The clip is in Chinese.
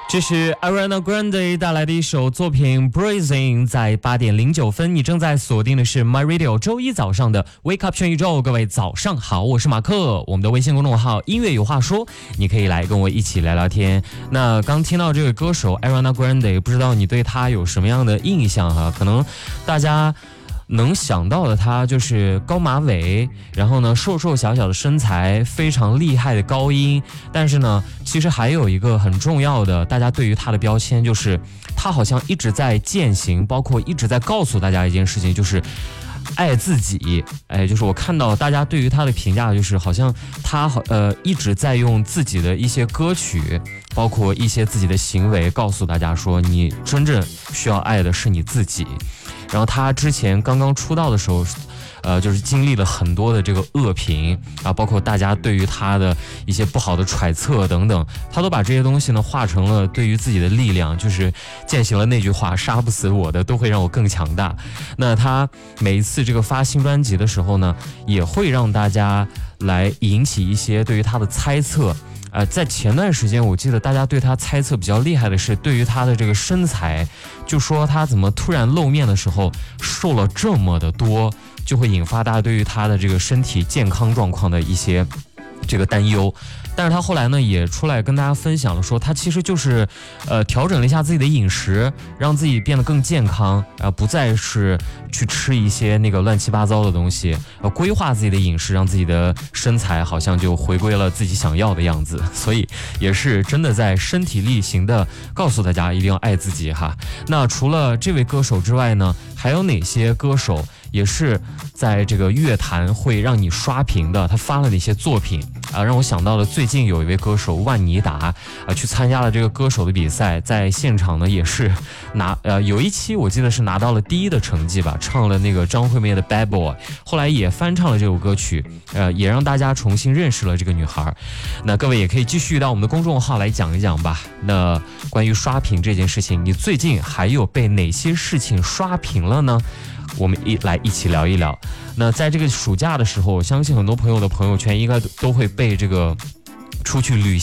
这是 Ariana Grande 带来的一首作品 Breathing， 在8点09分，你正在锁定的是 My Radio 周一早上的 Wake Up 全宇宙。各位早上好，我是马克，我们的微信公众号音乐有话说，你可以来跟我一起聊聊天。那刚听到这位歌手 Ariana Grande， 不知道你对他有什么样的印象哈？可能大家能想到的他就是高马尾，然后呢瘦瘦小小的身材，非常厉害的高音。但是呢其实还有一个很重要的大家对于他的标签，就是他好像一直在践行，包括一直在告诉大家一件事情，就是爱自己。就是我看到大家对于他的评价，就是好像他一直在用自己的一些歌曲，包括一些自己的行为，告诉大家说你真正需要爱的是你自己。然后他之前刚刚出道的时候，就是经历了很多的这个恶评啊，包括大家对于他的一些不好的揣测等等，他都把这些东西呢化成了对于自己的力量，就是践行了那句话，杀不死我的都会让我更强大。那他每一次这个发新专辑的时候呢，也会让大家来引起一些对于他的猜测。在前段时间我记得大家对他猜测比较厉害的是对于他的这个身材，就说他怎么突然露面的时候瘦了这么的多，就会引发大家对于他的这个身体健康状况的一些这个担忧。但是他后来呢也出来跟大家分享了，说他其实就是调整了一下自己的饮食，让自己变得更健康，不再是去吃一些那个乱七八糟的东西，规划自己的饮食，让自己的身材好像就回归了自己想要的样子。所以也是真的在身体力行的告诉大家一定要爱自己哈。那除了这位歌手之外呢，还有哪些歌手也是在这个乐坛会让你刷屏的？他发了哪些作品啊？让我想到了最近有一位歌手万妮达去参加了这个歌手的比赛，在现场呢也是有一期我记得是拿到了第1的成绩吧，唱了那个张惠妹的 Bad Boy， 后来也翻唱了这首歌曲，也让大家重新认识了这个女孩。那各位也可以继续到我们的公众号来讲一讲吧。那关于刷屏这件事情，你最近还有被哪些事情刷屏了呢？我们一起聊一聊。那在这个暑假的时候，我相信很多朋友的朋友圈应该都会被这个出去旅